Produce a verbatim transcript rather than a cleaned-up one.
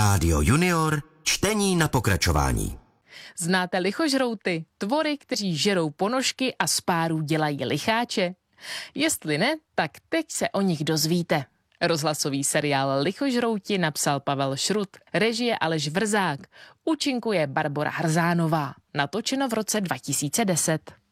Rádio Junior, čtení na pokračování. Znáte lichožrouty, tvory, kteří žerou ponožky a z párů dělají licháče? Jestli ne, tak teď se o nich dozvíte. Rozhlasový seriál Lichožrouti napsal Pavel Šrut, režie Aleš Vrzák, účinkuje Barbora Hrzánová. Natočeno v roce dva tisíce deset.